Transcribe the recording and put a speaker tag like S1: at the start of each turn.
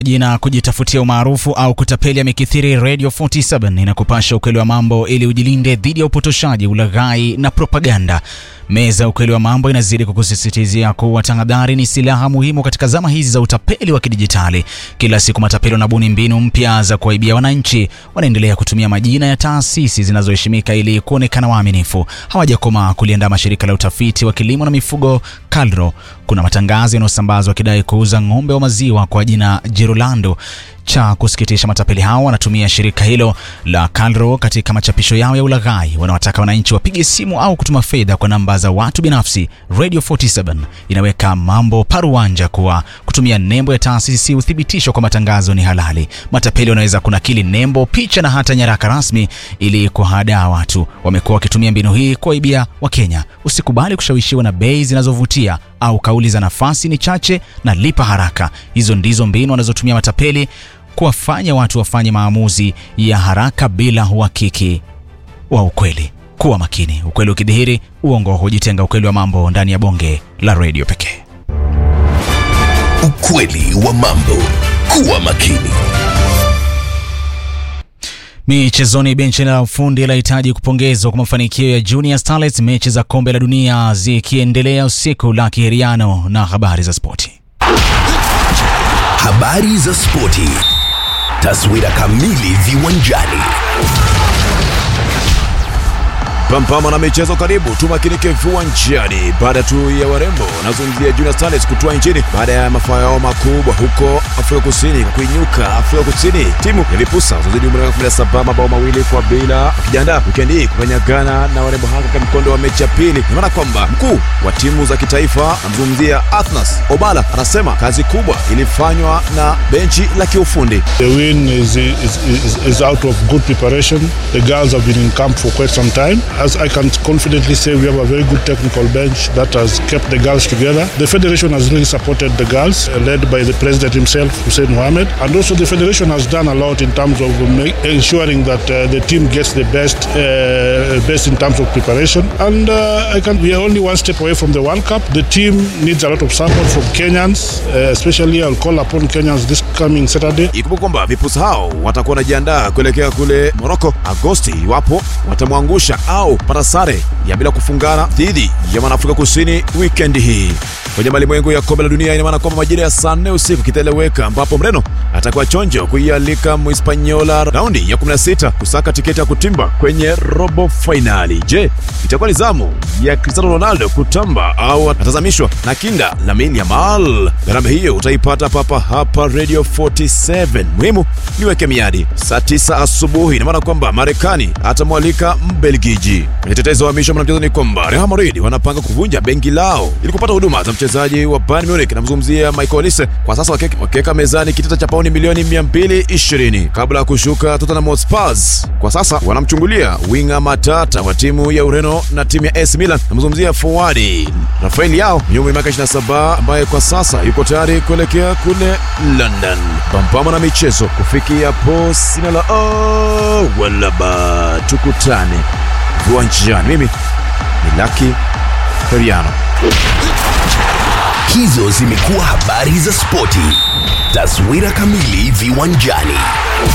S1: Jina kujitafutia umaarufu au kutapeli yamekithiri. Radio 47 inakupasha ukweli wa mambo ili ujilinde dhidi ya upotoshaji, ulaghai na propaganda. Meza ukweli wa mambo inazidi kukusisitizia kuwa tahadhari ni silaha muhimu katika zama hizi za utapeli wa kidijitali. Kila siku matapeli wanabuni mbinu mpya za kuwaibia wananchi. Wanaendelea kutumia majina ya taasisi zinazoheshimika ili kuonekana waaminifu. Hawajakoma kuliandaa shirika la utafiti wa kilimo na mifugo KALRO. Kuna matangazo yanayosambazwa kidai kuuza ng'ombe wa maziwa kwa jina Jirolando. Cha kusikitisha, matapeli hao wanatumia shirika hilo la KALRO katika machapisho yao ya ulaghai. Wanawataka wananchi wapige simu au kutuma fedha kwa namba za watu binafsi. Radio 47 inaweka mambo paruanja kuwa kutumia nembo ya taasisi si uthibitisho kwa matangazo ni halali. Matapeli wanaweza kunakili nembo, picha na hata nyaraka rasmi ili kuhadaa watu. Wamekuwa wakitumia mbinu hii kuwaibia Wakenya. Usikubali kushawishiwa na bei zinazovutia au kauli za nafasi ni chache na lipa haraka. Hizo ndizo mbinu wanazotumia matapeli kuwafanya watu wafanye maamuzi ya haraka bila uhakiki wa ukweli. Kuwa makini, ukweli ukidhihiri, uongo hujitenga. Ukweli wa mambo ndani ya bonge la radio pekee.
S2: Ukweli wa mambo. Kuwa makini.
S1: Michezoni, benchi la ufundi lahitaji kupongezwa kwa mafanikio ya Junior Starlets. Mechi za kombe la dunia zikiendelea usiku. La Kiheriano na habari za spoti.
S2: Habari za spoti. Taswira kamili viwanjani.
S3: Pampama na michezo, karibu tumakinike viwanjani. Baada tu ya warembo nazungumzia Junior Starlets kutua nchini baada ya mafao yao makubwa huko Afrika Kusini kuinyuka Afrika Kusini. Timu ya Vipusa wazidi umri wa 17 mabao 2-0 ukijiandaa weekend hii kufanyagana na warembo hao katika mkondo wa mechi ya pili. Maana kwamba mkuu wa timu za kitaifa namzungumzia Athnas Obala anasema kazi kubwa ilifanywa na benchi la kiufundi.
S4: The win is out of good preparation. The girls have been in camp for quite some time. As I can confidently say, we have a very good technical bench that has kept the girls together. The federation has really supported the girls, led by the president himself, Hussein Mohamed. And also the federation has done a lot in terms of ensuring that the team gets the best in terms of preparation. And we are only one step away from the World Cup. The team needs a lot of support from Kenyans, especially I'll call upon Kenyans this coming Saturday.
S3: Ikumbuka kwamba Vipusa hao watakuwa wanajiandaa kuelekea kule Morocco Agosti iwapo watamwangusha au pata sare ya bila kufungana dhidi ya Afrika Kusini weekend hii. Kwenye malimwengu ya kombe la dunia, ina maana kwamba majira ya saa 4 usiku kitaeleweka ambapo Mreno atakuwa chonjo kuialika Muhispaniola raundi ya 16 kusaka tiketi ya kutimba kwenye robo finali. Je, itakuwa ni zamu ya Cristiano Ronaldo kutamba au atazamishwa na kinda Lamine Yamal? Gharama hiyo utaipata papa hapa Radio 47. Muhimu niweke miadi saa 9 asubuhi. Ina maana kwamba Marekani atamwalika Mbelgiji. Mtetezi wa misho mchezo ni kwamba Real Madrid wanapanga kuvunja benki lao ili kupata huduma za mchezaji wa Bayern Munich. Namzungumzia Michael Olise. Kwa sasa wakiweka mezani kitita cha pauni milioni 220 kabla ya kushuka Tottenham Hotspur. Kwa sasa wanamchungulia winga matata wa timu ya Ureno na timu ya AC Milan. Namzungumzia forward Rafael Leao mwenye miaka 27 ambaye kwa sasa yuko tayari kuelekea kule London. Pampama na michezo kufikia hapo sina la wala ba, tukutane viwanjani. Mimi ni Lucky Heriano.
S2: Hizo zimekuwa habari za spoti. Taswira kamili viwanjani.